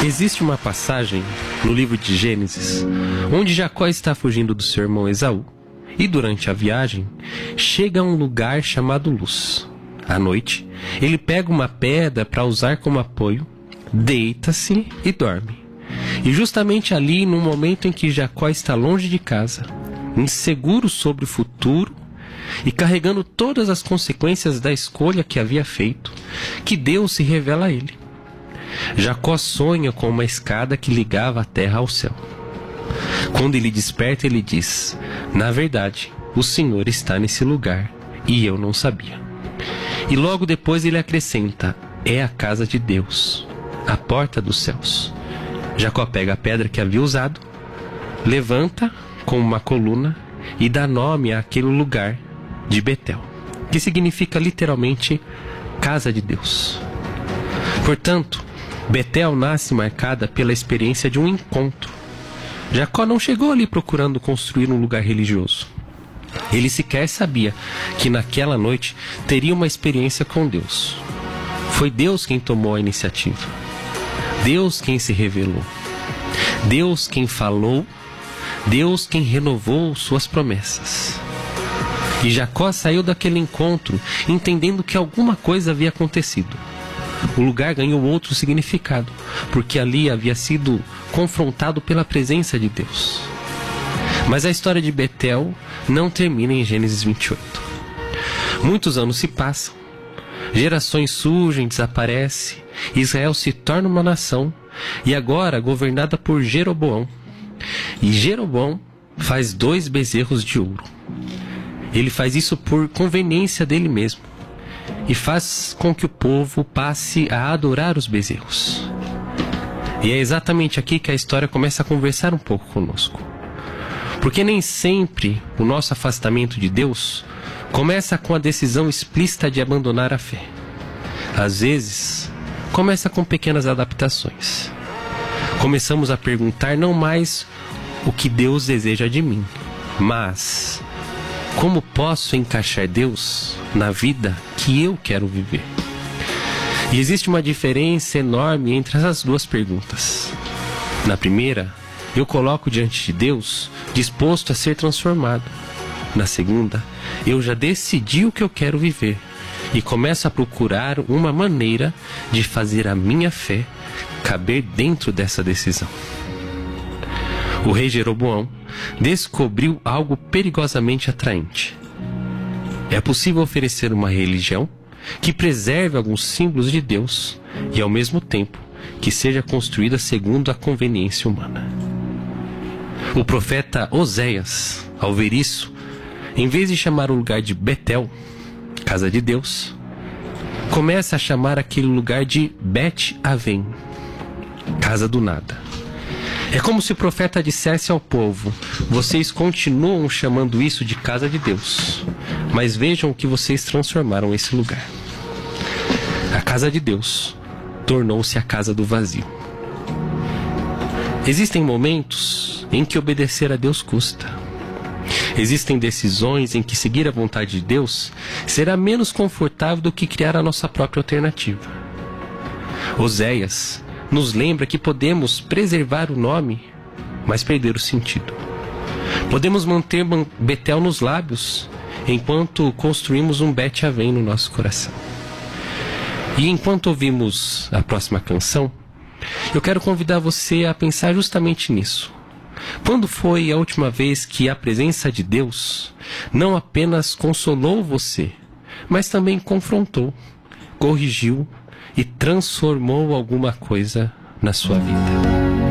Existe uma passagem no livro de Gênesis onde Jacó está fugindo do seu irmão Esaú e durante a viagem chega a um lugar chamado Luz. À noite, ele pega uma pedra para usar como apoio, deita-se e dorme. E justamente ali, no momento em que Jacó está longe de casa, inseguro sobre o futuro e carregando todas as consequências da escolha que havia feito, que Deus se revela a ele. Jacó sonha com uma escada que ligava a terra ao céu. Quando ele desperta, ele diz: na verdade, o Senhor está nesse lugar e eu não sabia. E logo depois ele acrescenta: é a casa de Deus, a porta dos céus. Jacó pega a pedra que havia usado, levanta com uma coluna e dá nome àquele lugar de Betel, que significa literalmente casa de Deus. Portanto, Betel nasce marcada pela experiência de um encontro. Jacó não chegou ali procurando construir um lugar religioso. Ele sequer sabia que naquela noite teria uma experiência com Deus. Foi Deus quem tomou a iniciativa. Deus quem se revelou. Deus quem falou. Deus quem renovou suas promessas. E Jacó saiu daquele encontro entendendo que alguma coisa havia acontecido. O lugar ganhou outro significado, porque ali havia sido confrontado pela presença de Deus. Mas a história de Betel não termina em Gênesis 28. Muitos anos se passam, gerações surgem, desaparecem, Israel se torna uma nação, e agora governada por Jeroboão. E Jeroboão faz 2 bezerros de ouro. Ele faz isso por conveniência dele mesmo, e faz com que o povo passe a adorar os bezerros. E é exatamente aqui que a história começa a conversar um pouco conosco. Porque nem sempre o nosso afastamento de Deus começa com a decisão explícita de abandonar a fé. Às vezes, começa com pequenas adaptações. Começamos a perguntar não mais o que Deus deseja de mim, mas como posso encaixar Deus na vida que eu quero viver? E existe uma diferença enorme entre essas 2 perguntas. Na primeira, eu coloco diante de Deus, disposto a ser transformado. Na segunda, eu já decidi o que eu quero viver e começo a procurar uma maneira de fazer a minha fé caber dentro dessa decisão. O rei Jeroboão descobriu algo perigosamente atraente. É possível oferecer uma religião que preserve alguns símbolos de Deus e, ao mesmo tempo, que seja construída segundo a conveniência humana. O profeta Oséias, ao ver isso, em vez de chamar o lugar de Betel, casa de Deus, começa a chamar aquele lugar de Bet-Aven, casa do nada. É como se o profeta dissesse ao povo: vocês continuam chamando isso de casa de Deus, mas vejam o que vocês transformaram esse lugar. A casa de Deus tornou-se a casa do vazio. Existem momentos em que obedecer a Deus custa. Existem decisões em que seguir a vontade de Deus será menos confortável do que criar a nossa própria alternativa. Oséias nos lembra que podemos preservar o nome, mas perder o sentido. Podemos manter Betel nos lábios, enquanto construímos um Bet-Aven no nosso coração. E enquanto ouvimos a próxima canção, eu quero convidar você a pensar justamente nisso. Quando foi a última vez que a presença de Deus não apenas consolou você, mas também confrontou, corrigiu e transformou alguma coisa na sua vida?